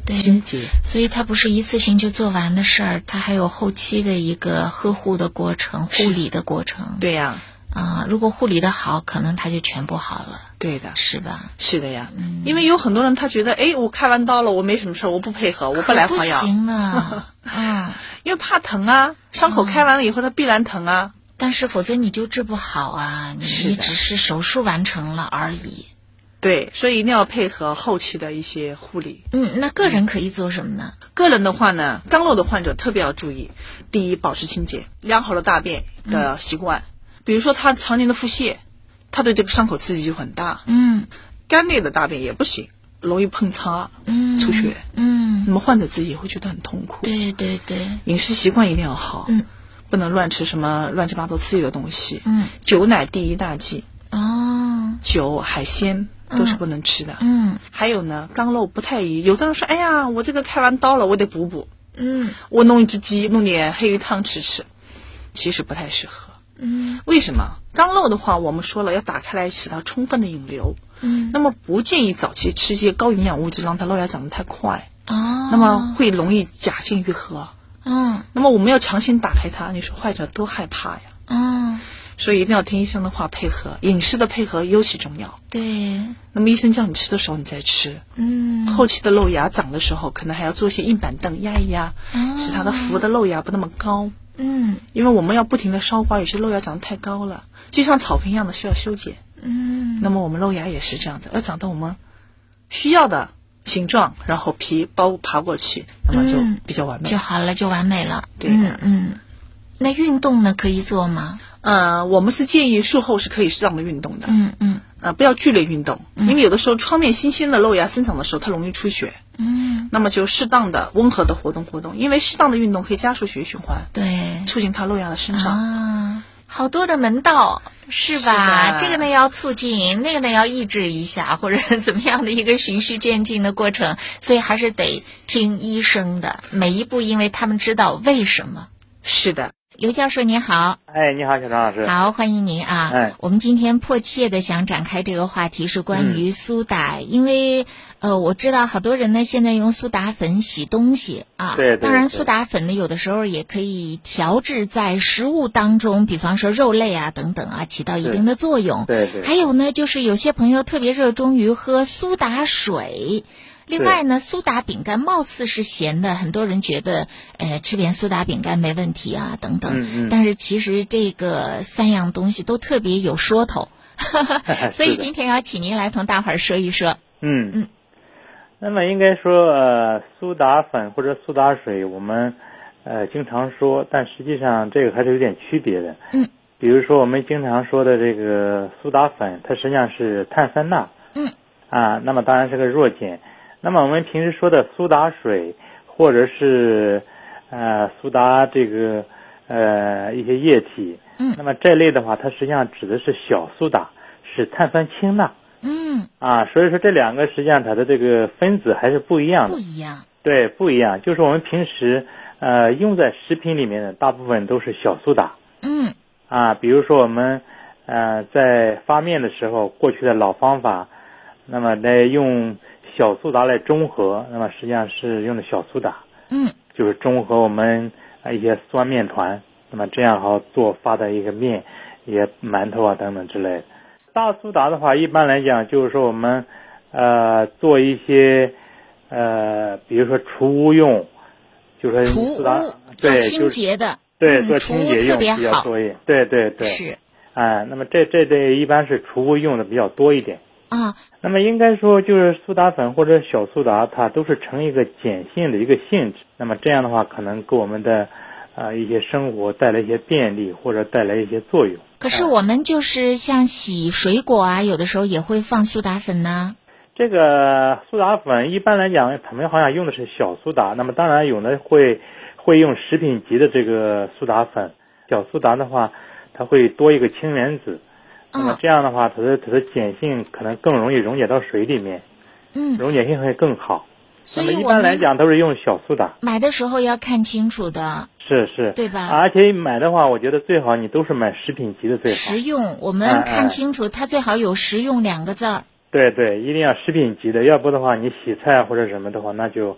清洁。 所以它不是一次性就做完的事儿，它还有后期的一个呵护的过程、护理的过程。 对呀。 如果护理的好，可能它就全部好了。 对的， 是吧？ 是的呀。因为有很多人他觉得，我开完刀了，我没什么事，我不配合，我不来花药。 不行呢。 因为怕疼啊，伤口开完了以后它必然疼啊。 但是否则你就治不好啊，你只是手术完成了而已。 对，所以一定要配合后期的一些护理。 那个人可以做什么呢？ 个人的话呢，肛瘘的患者特别要注意，第一，保持清洁，良好的大便的习惯。比如说他常年的腹泻，他对这个伤口刺激就很大。干裂的大便也不行，容易碰擦，出血。那么患者自己也会觉得很痛苦。 对对对。 饮食习惯一定要好。不能乱吃什么乱七八糟刺激的东西。酒奶第一大忌。酒海鲜都是不能吃的。还有呢，肛瘘不太宜，有的人说，哎呀，我这个开完刀了，我得补补。我弄一只鸡，弄点黑鱼汤吃，其实不太适合。为什么？肛瘘的话，我们说了要打开来使它充分的引流。那么不建议早期吃一些高营养物质，让它瘘芽长得太快。那么会容易假性愈合。那么我们要强行打开它，你说患者多害怕呀。所以一定要听医生的话，配合饮食的配合尤其重要。 对。 那么医生叫你吃的时候你再吃。后期的瘘芽长的时候，可能还要做一些硬板凳压一压，使它的浮的瘘芽不那么高。因为我们要不停的烧刮，有些瘘芽长得太高了，就像草坪一样的需要修剪。那么我们瘘芽也是这样的，要长到我们需要的形状，然后皮包爬过去，那么就比较完美， 就好了，就完美了。 对的。 那运动呢，可以做吗？ 我们是建议术后是可以适当的运动的。不要剧烈运动，因为有的时候创面新鲜的瘘芽生长的时候，它容易出血。那么就适当的温和的活动，因为适当的运动可以加速血液循环， 对， 促进它瘘芽的生长。 好多的门道是吧？这个呢要促进，那个呢要抑制一下，或者怎么样的一个循序渐进的过程，所以还是得听医生的每一步，因为他们知道为什么。 是的。 刘教授您好。 你好，小张老师。 好，欢迎您啊。我们今天迫切的想展开这个话题是关于苏打，因为我知道好多人呢现在用苏打粉洗东西啊。 对。 当然苏打粉呢有的时候也可以调制在食物当中，比方说肉类啊等等啊，起到一定的作用。 对。 还有呢就是有些朋友特别热衷于喝苏打水。另外呢，苏打饼干貌似是咸的，很多人觉得吃点苏打饼干没问题啊等等。但是其实这个三样东西都特别有说头。所以今天要请您来同大伙儿说一说。 那么应该说苏打粉或者苏打水我们经常说，但实际上这个还是有点区别的。比如说我们经常说的这个苏打粉，它实际上是碳酸钠。那么当然是个弱碱。那么我们平时说的苏打水或者是苏打这个一些液体，那么这类的话它实际上指的是小苏打，是碳酸氢钠。所以说这两个实际上它的这个分子还是不一样的。 不一样。 对，不一样。就是我们平时用在食品里面的大部分都是小苏打。比如说我们在发面的时候，过去的老方法，那么来用小苏打来中和，那么实际上是用的小苏打。就是中和我们一些酸面团，那么这样好做发的一个面，也馒头啊等等之类的。大苏打的话，一般来讲就是说我们做一些比如说除污用，就是除污做清洁的。 对，做清洁用比较多一点。对。 是。 那么这一般是除污用的比较多一点。那么应该说就是苏打粉或者小苏打，它都是呈一个碱性的一个性质。那么这样的话，可能给我们的一些生活带来一些便利，或者带来一些作用。 可是我们就是像洗水果啊，有的时候也会放苏打粉呢。 这个苏打粉一般来讲，他们好像用的是小苏打，那么当然有的会用食品级的这个苏打粉。小苏打的话，它会多一个氢原子。那么这样的话，它的碱性可能更容易溶解到水里面，溶解性会更好。 所以那么一般来讲都是用小苏打。 买的时候要看清楚的。 是， 对吧？ 而且买的话，我觉得最好你都是买食品级的最好。 食用，我们看清楚，它最好有食用2个字儿。 对，一定要食品级的，要不的话你洗菜或者什么的话，那就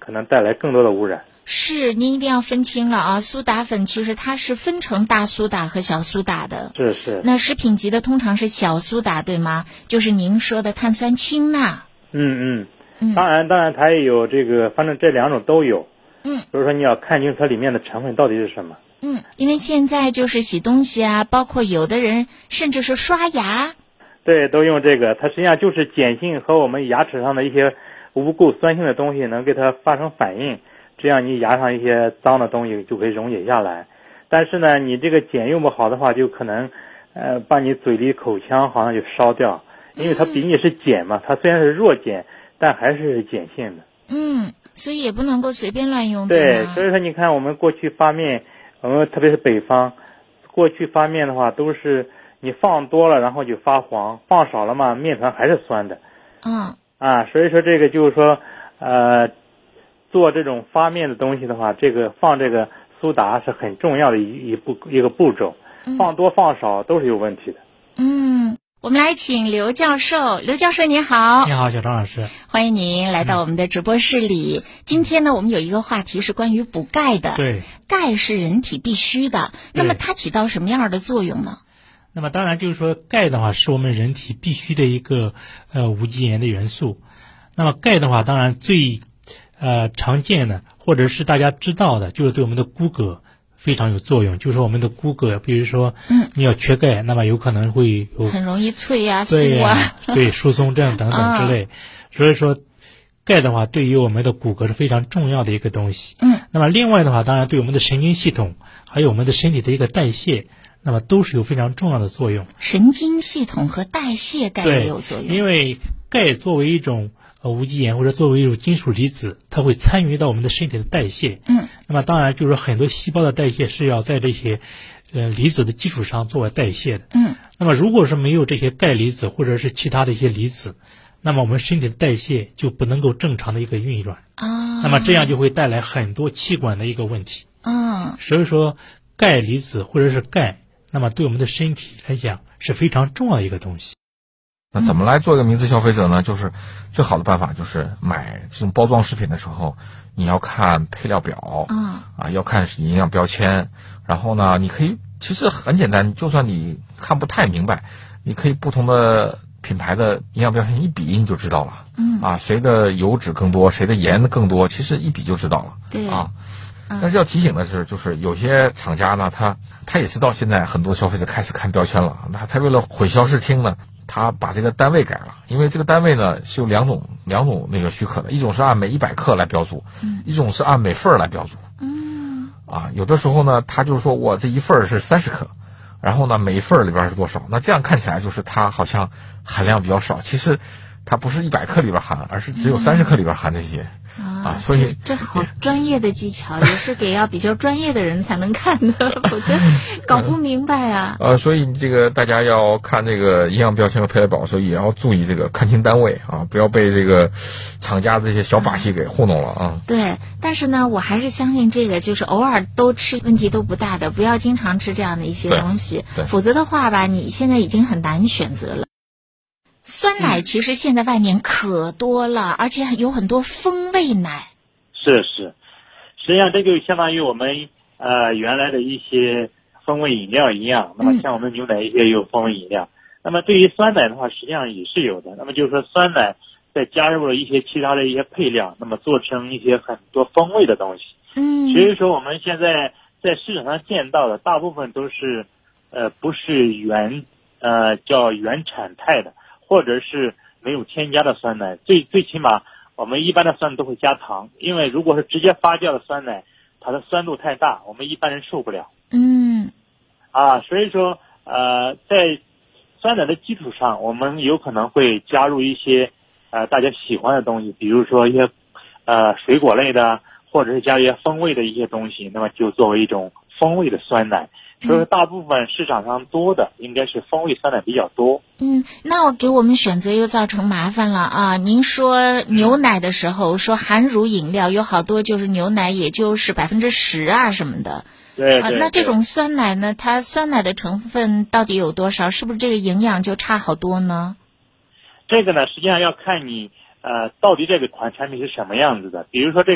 可能带来更多的污染。 是，您一定要分清了啊！苏打粉其实它是分成大苏打和小苏打的。 是。 那食品级的通常是小苏打，对吗？就是您说的碳酸氢钠。 当然它也有这个，反正这两种都有。所以说你要看清它里面的成分到底是什么。 因为现在就是洗东西啊，包括有的人甚至是刷牙， 对，都用这个。它实际上就是碱性和我们牙齿上的一些无垢酸性的东西能给它发生反应，这样你牙上一些脏的东西就可以溶解下来。但是呢，你这个碱用不好的话，就可能把你嘴里口腔好像就烧掉，因为它毕竟是碱嘛，它虽然是弱碱，但还是碱性的。 所以也不能够随便乱用。 对，所以说你看我们过去发面，我们特别是北方，过去发面的话都是你放多了然后就发黄，放少了嘛面团还是酸的。所以说这个就是说做这种发面的东西的话，这个放这个苏打是很重要的一个步骤，放多放少都是有问题的。 我们来请刘教授。刘教授您好。 你好，小张老师， 欢迎您来到我们的直播室里。今天呢，我们有一个话题是关于补钙的。 对， 钙是人体必须的，那么它起到什么样的作用呢？ 那么当然就是说，钙的话是我们人体必须的一个无机盐的元素。那么钙的话，当然最常见的或者是大家知道的，就是对我们的骨骼非常有作用。就是说我们的骨骼，比如说你要缺钙，那么有可能会有很容易脆啊、 对酥啊， 对，疏松症等等之类。所以说钙的话对于我们的骨骼是非常重要的一个东西。那么另外的话，当然对我们的神经系统还有我们的身体的一个代谢，那么都是有非常重要的作用。 神经系统和代谢钙也有作用。 因为钙作为一种无机盐或者作为一种金属离子，它会参与到我们的身体的代谢。那么当然就是说很多细胞的代谢是要在这些离子的基础上作为代谢的。那么如果是没有这些钙离子或者是其他的一些离子，那么我们身体的代谢就不能够正常的一个运转。那么这样就会带来很多气管的一个问题。所以说钙离子或者是钙，那么对我们的身体来讲是非常重要的一个东西。 那怎么来做一个明智消费者呢？就是最好的办法就是买这种包装食品的时候，你要看配料表，要看营养标签。然后呢，你可以其实很简单，就算你看不太明白，你可以不同的品牌的营养标签一比你就知道了。谁的油脂更多，谁的盐更多，其实一比就知道了。 对但是要提醒的是，就是有些厂家呢，他也知道现在很多消费者开始看标签了，那他为了混淆视听呢，他把这个单位改了。因为这个单位呢是有两种那个许可的，一种是按每100克来标注，一种是按每份来标注。有的时候呢，他就是说我这一份是30克，然后呢每一份里边是多少，那这样看起来就是它好像含量比较少，其实它不是100克里边含，而是只有30克里边含这些。所以这好专业的技巧，也是给要比较专业的人才能看的，否则搞不明白啊。 所以这个大家要看这个营养标签和配料表，所以也要注意这个看清单位不要被这个厂家这些小把戏给糊弄了对，但是呢，我还是相信这个就是偶尔都吃问题都不大的，不要经常吃这样的一些东西，否则的话吧，你现在已经很难选择了。酸奶其实现在外面可多了，而且有很多风味奶。 是，实际上这就相当于我们原来的一些风味饮料一样。那么像我们牛奶一些也有风味饮料。那么对于酸奶的话，实际上也是有的。那么就是说酸奶再加入了一些其他的一些配料，那么做成一些很多风味的东西。所以说我们现在在市场上见到的大部分都是不是叫原产态的，或者是没有添加的酸奶。最起码我们一般的酸奶都会加糖，因为如果是直接发酵的酸奶，它的酸度太大，我们一般人受不了。所以说在酸奶的基础上，我们有可能会加入一些大家喜欢的东西，比如说一些水果类的，或者是加一些风味的一些东西，那么就作为一种风味的酸奶。所以说大部分市场上多的应该是风味酸奶比较多。 那我给我们选择又造成麻烦了啊！您说牛奶的时候说含乳饮料有好多就是牛奶也就是10%啊什么的。 对， 那这种酸奶呢，它酸奶的成分到底有多少？是不是这个营养就差好多呢？ 这个呢，实际上要看你到底这个款产品是什么样子的。比如说